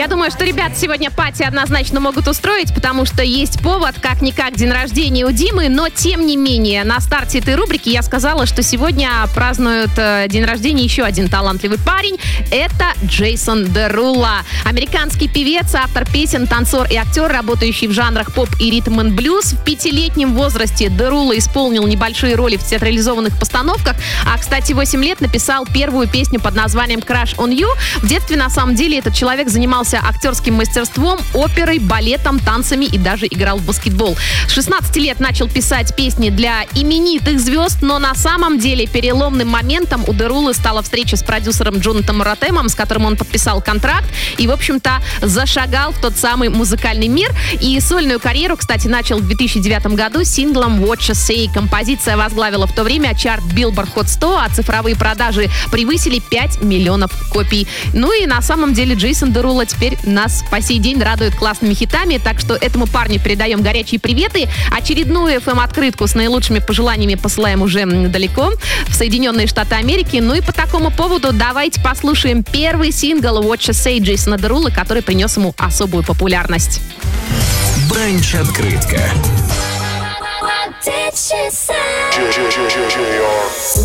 Я думаю, что ребята сегодня пати однозначно могут устроить, потому что есть повод, как-никак, день рождения у Димы, но тем не менее, на старте этой рубрики я сказала, что сегодня празднует день рождения еще один талантливый парень. Это Джейсон Деруло. Американский певец, автор песен, танцор и актер, работающий в жанрах поп и ритм н блюз. В 5-летнем возрасте Деруло исполнил небольшие роли в театрализованных постановках, а, кстати, 8 лет написал первую песню под названием «Crush on You». В детстве, на самом деле, этот человек занимался актерским мастерством, оперой, балетом, танцами и даже играл в баскетбол. С 16 лет начал писать песни для именитых звезд, но на самом деле переломным моментом у Деруло стала встреча с продюсером Джонатаном Ротемом, с которым он подписал контракт и, в общем-то, зашагал в тот самый музыкальный мир. И сольную карьеру, кстати, начал в 2009 году синглом «What You Say». Композиция возглавила в то время чарт Billboard Hot 100, а цифровые продажи превысили 5 миллионов копий. Ну и на самом деле Джейсон Деруло теперь нас по сей день радует классными хитами, так что этому парню передаем горячие приветы. Очередную FM-открытку с наилучшими пожеланиями посылаем уже далеко, в Соединенные Штаты Америки. Ну и по такому поводу давайте послушаем первый сингл «What You Say» Джейсона Деруло, который принес ему особую популярность. Бранч-открытка.